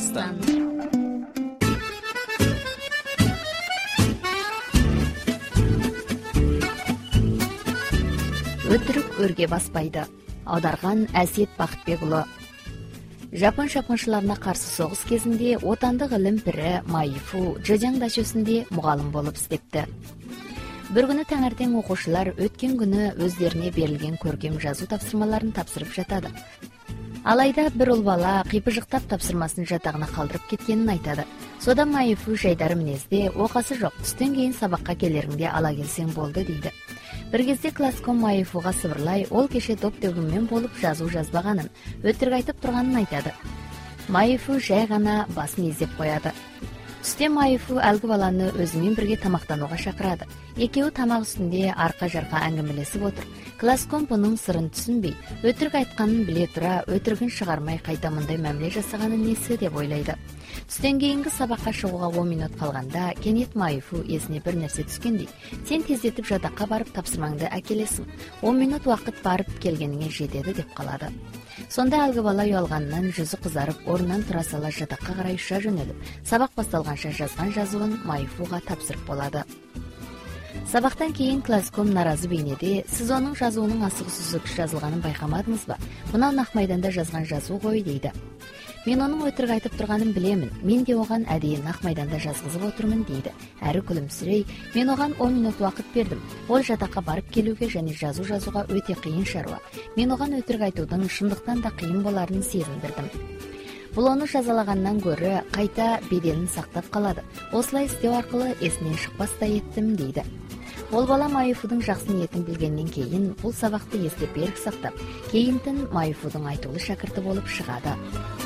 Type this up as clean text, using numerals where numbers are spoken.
Кыргызстан. Өтірік өрге баспайды. Аударған Әсет Бақытбек ұлы. Жапон шапқыншыларына қарсы соғыс кезінде отандық ілім пірі Майфу Джэжяң дачөсінде мұғалім болып істепті. Бір күні таңертең оқушылар өткен күні өздеріне берілген көркем жазу тапсырмаларын тапсырып жатады. Алайда бір ұл бала қипыжықтап тапсырмасын жатағына қалдырып кеткенін айтады. Содан Майфу жайдары мінезде, оқасы жоқ, түстен кейін сабаққа келеріңде ала келсең болды дейді. Бір кезде класском Майфуға сыбырлай, ол кеше топ-төгіммен болып жазу жазбағанын, өтірік айтып тұрғанын айтады. Майфу жай ғана басын изеп қояды. Түсте Майфу әлгі баланы өзімен бірге тамақтануға шақырады. Екеуі тамақ үстінде арқа-жарқа әңгімелесіп отыр. Класском бұның сырын түсінбей, өтірік айтқанын біле тұра, өтірігін шығармай қайта мұндай мәміле жасағанын несі деп ойлайды. Түстен кейінгі сабаққа шығуға 10 минут қалғанда, кенет Майфу есіне бір нәрсе түскендей. Сен тездетіп жатаққа барып тапсырмаңды әкелесің. 10 минут уақыт барып келгеніңе жетеді деп қалады. Сонда әлгі бала ұялғаннан жүзі қызарып, орнынан тұра сала жатаққа қарай ұша жөнеліп, сабақ басталғанша жазған жазуын Майфуға тапсырып болады. Сабақтан кейін класском наразы бейнеде, сіз оның жазуының асығыс-үздік жазылғанын байқамадыңыз ба? Мынау нақ майданда жазған жазу ғой дейді. Мен оның өтірік айтып тұрғанын білемін. Мен де оған әдейі нақ майданда жазғызып отырмын дейді. Әрі күлімсірей, мен оған 10 минут уақыт бердім. Ол жатаққа барып келуге және жазуға өте қиын шаруа. Мен оған өтірік айтудың шындықтан да қиын боларын сезіндірдім. Бұл оны жазалағаннан гөрі қайта беделін сақтап қалады. Осылай істеу арқылы есінен шықпастай еттім дейді. Ол бала Майфудың жақсы ниетін білгеннен кейін бұл сабақты естеп берік сақтап, кейінтін Майфудың айтулы шәкірті болып шығады.